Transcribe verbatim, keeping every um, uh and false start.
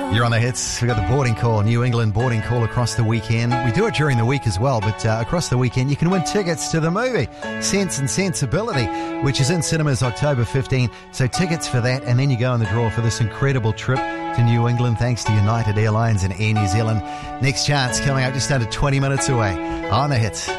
You're on the hits. We've got the boarding call, New England boarding call across the weekend. We do it during the week as well, but uh, across the weekend you can win tickets to the movie Sense and Sensibility, which is in cinemas October fifteenth. So tickets for that, and then you go in the draw for this incredible trip to New England thanks to United Airlines and Air New Zealand. Next chance coming up just under twenty minutes away on the hits.